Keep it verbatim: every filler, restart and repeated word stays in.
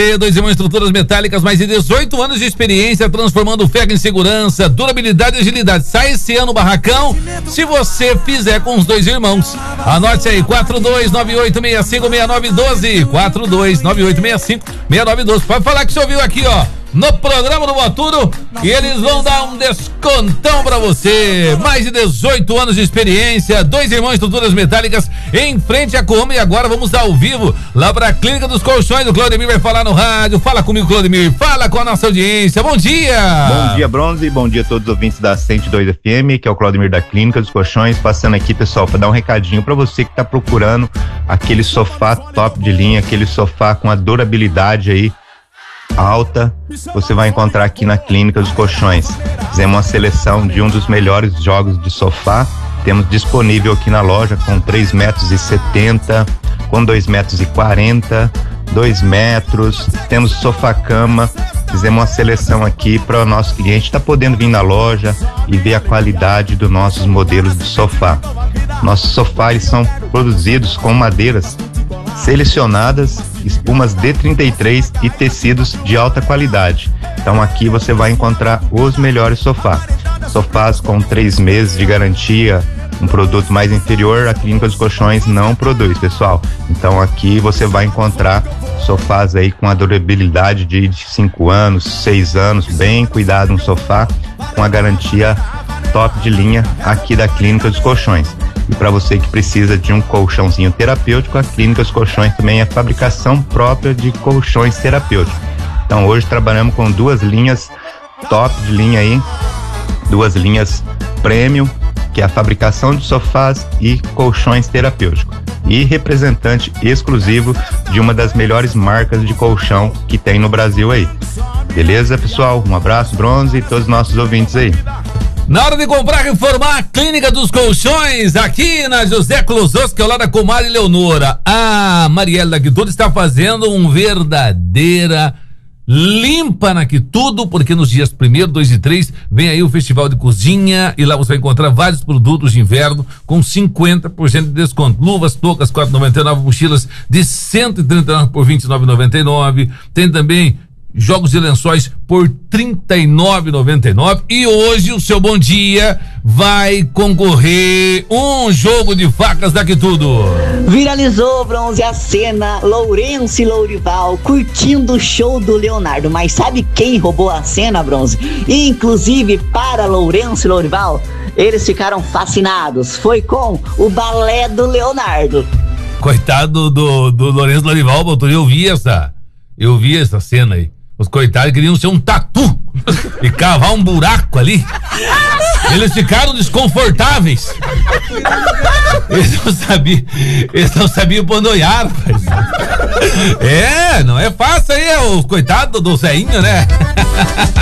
Dois Irmãos Estruturas Metálicas, mais de dezoito anos de experiência, transformando ferro em segurança, durabilidade e agilidade. Sai esse ano o barracão, se você fizer com os Dois Irmãos. Anote aí, quatro dois nove oito seis cinco seis nove um dois, quatro dois nove oito seis cinco seis nove um dois. Pode falar que você ouviu aqui, ó, no programa do Moturo, e eles vão dar um descontão pra você. Mais de dezoito anos de experiência, Dois Irmãos Estruturas Metálicas, em frente à Coamo. E agora vamos ao vivo lá pra Clínica dos Colchões. O Claudemir vai falar no rádio. Fala comigo, Claudemir, fala com a nossa audiência. Bom dia! Bom dia, Bronze, bom dia a todos os ouvintes da cento e dois F M, que é o Claudemir da Clínica dos Colchões, passando aqui, pessoal, para dar um recadinho para você que tá procurando aquele sofá top de linha, aquele sofá com a durabilidade aí alta. Você vai encontrar aqui na Clínica dos Colchões. Fizemos uma seleção de um dos melhores jogos de sofá. Temos disponível aqui na loja com três metros e setenta, com dois metros e quarenta, dois metros. Temos sofá-cama. Fizemos uma seleção aqui para o nosso cliente estar tá podendo vir na loja e ver a qualidade dos nossos modelos de sofá. Nossos sofás são produzidos com madeiras selecionadas, espumas D trinta e três e tecidos de alta qualidade. Então aqui você vai encontrar os melhores sofás. Sofás com três meses de garantia, um produto mais inferior a Clínica dos Colchões não produz, pessoal. Então aqui você vai encontrar sofás aí com a durabilidade de cinco anos, seis anos, bem cuidado, um sofá com a garantia top de linha aqui da Clínica dos Colchões. E para você que precisa de um colchãozinho terapêutico, a Clínica dos Colchões também é fabricação própria de colchões terapêuticos. Então hoje trabalhamos com duas linhas top de linha aí, duas linhas premium, que é a fabricação de sofás e colchões terapêuticos. E representante exclusivo de uma das melhores marcas de colchão que tem no Brasil aí. Beleza, pessoal? Um abraço, Bronze, e todos os nossos ouvintes aí. Na hora de comprar, reformar, a Clínica dos Colchões, aqui na José Klosowski, ao lado da comadre Leonora. A Mariela da Quitudo está fazendo um verdadeira limpa na Quitudo, porque nos dias primeiro, dois e três vem aí o Festival de Cozinha, e lá você vai encontrar vários produtos de inverno com cinquenta por cento de desconto. Luvas, toucas, quatro reais e noventa e nove, mochilas de cento e trinta e nove por vinte e nove reais e noventa e nove. Tem também jogos de lençóis por trinta e nove reais e noventa e nove. E hoje o seu Bom Dia vai concorrer um jogo de facas daqui tudo. Viralizou, Bronze, a cena Lourenço e Lourival curtindo o show do Leonardo. Mas sabe quem roubou a cena, Bronze? Inclusive para Lourenço e Lourival, eles ficaram fascinados. Foi com o balé do Leonardo. Coitado do, do Lourenço e Lourival, doutor, eu vi essa eu vi essa cena aí. Os coitados queriam ser um tatu e cavar um buraco ali. Eles ficaram desconfortáveis. Eles não sabiam, eles não sabiam pandoiar, rapaz. É, não é fácil aí, os coitados do Zéinho, né?